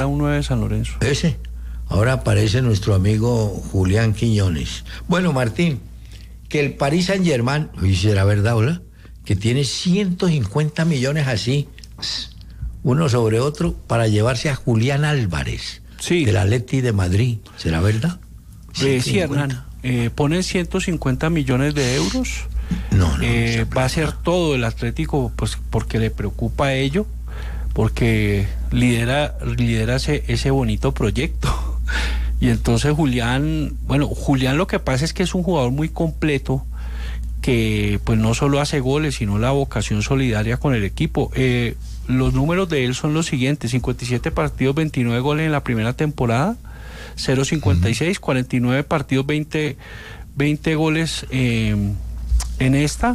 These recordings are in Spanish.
un 9 de San Lorenzo. Ese. Ahora aparece nuestro amigo Julián Quiñones. Bueno, Martín, que el Paris Saint-Germain, oye, ¿será verdad, hola? Que tiene 150 millones así, uno sobre otro, para llevarse a Julián Álvarez, sí, del Atleti de Madrid. ¿Será verdad? Sí, Hernán. Ponen 150 millones de euros. No, va a ser todo el Atlético, pues porque le preocupa ello, porque lidera ese bonito proyecto. Y entonces Julián lo que pasa es que es un jugador muy completo, que pues no solo hace goles, sino la vocación solidaria con el equipo. Los números de él son los siguientes: 57 partidos, 29 goles en la primera temporada, 0.56, 49 partidos, 20 goles en esta,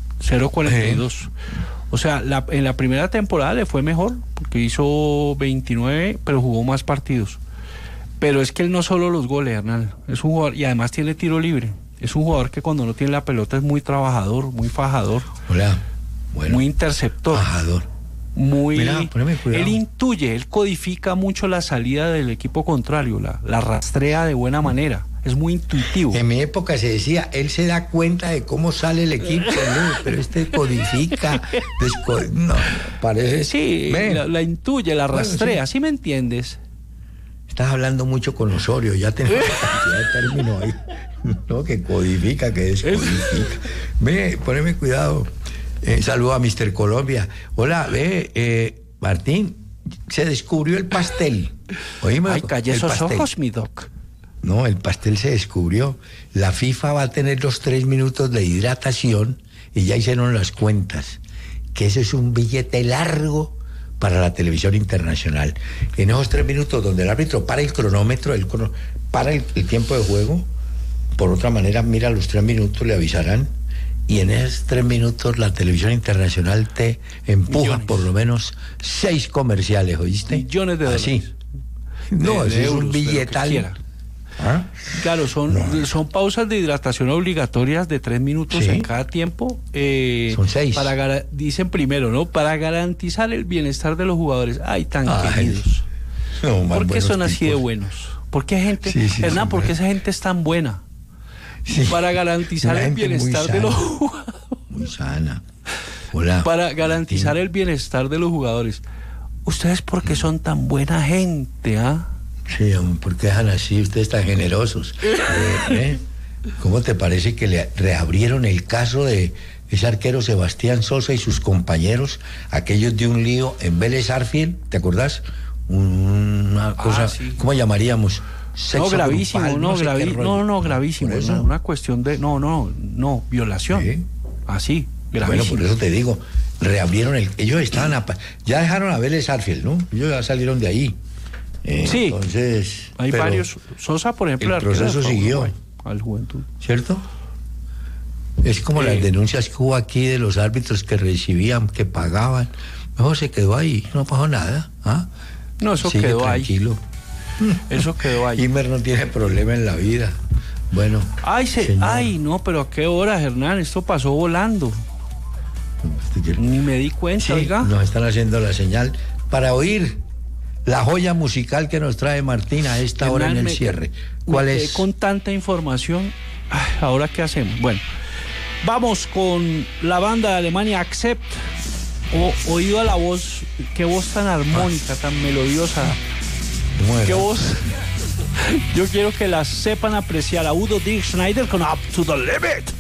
0.42. O sea, en la primera temporada le fue mejor, porque hizo 29, pero jugó más partidos. Pero es que él no solo los goles, Hernán, es un jugador, y además tiene tiro libre. Es un jugador que cuando no tiene la pelota es muy trabajador, muy fajador. Hola. Bueno, muy interceptor. Fajador. Mira, él intuye, él codifica mucho la salida del equipo contrario, la rastrea de buena manera. Es muy intuitivo. En mi época se decía, él se da cuenta de cómo sale el equipo, ¿no? Pero codifica, no, parece... Sí, la intuye, la rastrea, bueno, sí. ¿Sí me entiendes? Estás hablando mucho con Osorio, ya tenemos una cantidad de términos ahí, ¿no? Que codifica, que descodifica. Poneme cuidado. Saludo a Mr. Colombia. Hola, Martín, se descubrió el pastel. Oíme, ay, calle esos ojos, mi doc. No, el pastel se descubrió. La FIFA va a tener los 3 minutos de hidratación y ya hicieron las cuentas, que ese es un billete largo para la televisión internacional. En esos 3 minutos donde el árbitro para el cronómetro, para el tiempo de juego, por otra manera mira los 3 minutos, le avisarán, y en esos 3 minutos la televisión internacional te empuja millones, por lo menos 6 comerciales, ¿oíste? Millones de dólares. Así. No, eso es un billetal. ¿Ah? Claro, son pausas de hidratación obligatorias de 3 minutos, ¿sí?, en cada tiempo. Son 6. Dicen primero, ¿no? Para garantizar el bienestar de los jugadores. Ay, tan queridos. No, ¿por qué son así de buenos? ¿Por qué gente, Hernán, por qué esa gente es tan buena? Sí. Para garantizar el bienestar de los jugadores. Muy sana. Hola. Para garantizar el bienestar de los jugadores. ¿Ustedes por qué son tan buena gente, ah? Sí, ¿por qué dejan así ustedes tan generosos? ¿Cómo te parece que le reabrieron el caso de ese arquero Sebastián Sosa y sus compañeros, aquellos de un lío en Vélez Sarsfield? ¿Te acordás? Una cosa, sí. ¿Cómo llamaríamos? Sexo no, gravísimo, grupal, gravísimo. No, una cuestión de... No, violación. ¿Sí? Así, gravísimo. Bueno, por eso te digo, reabrieron ellos estaban... Ya dejaron a Vélez Sarsfield, ¿no? Ellos ya salieron de ahí. Sí, entonces hay varios. Sosa, por ejemplo, el proceso siguió al Juventud, ¿cierto? Es como las denuncias que hubo aquí de los árbitros que recibían, que pagaban. Mejor se quedó ahí, no pasó nada. ¿Ah? No, eso sigue quedó tranquilo. Ahí. Eso quedó ahí. Imer no tiene problema en la vida. Bueno. Ay, no, pero ¿a qué hora, Hernán? Esto pasó volando. Ni me di cuenta, sí, oiga. Nos están haciendo la señal para oír la joya musical que nos trae Martín a esta Hernán, hora en el cierre. ¿Cuál es? Con tanta información, ¿ahora qué hacemos? Bueno, vamos con la banda de Alemania Accept. Oído a la voz, qué voz tan armónica, tan melodiosa. Qué voz. Yo quiero que la sepan apreciar. A Udo Dirk Schneider con Up to the Limit.